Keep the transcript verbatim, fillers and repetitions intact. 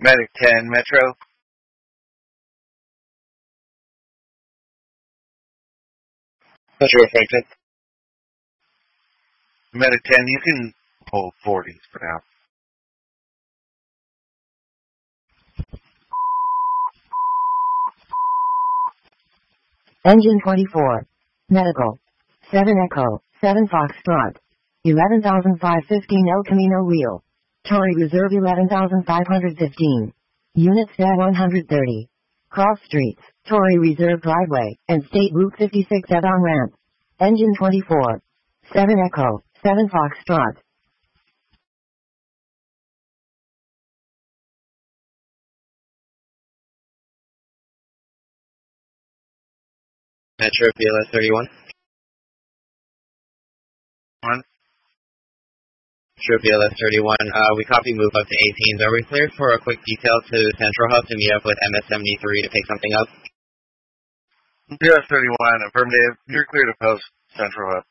Medic ten, Metro. Metro, Franklin. Medic ten, you can hold forties for now. Engine twenty-four. Medical. seven Echo, seven Foxtrot. eleven thousand five hundred fifteen El Camino Real. Torrey Reserve eleven thousand five hundred fifteen. Unit S A one hundred thirty. Cross Streets, Torrey Reserve Driveway, and State Route fifty-six add-on ramp. Engine twenty-four. seven Echo, seven Foxtrot. Metro B L S thirty-one. One. Metro B L S thirty-one, uh, we copy move up to eighteens. Are we cleared for a quick detail to Central Hub to meet up with M S seventy-three to pick something up? B L S thirty-one, affirmative. You're clear to post Central Hub.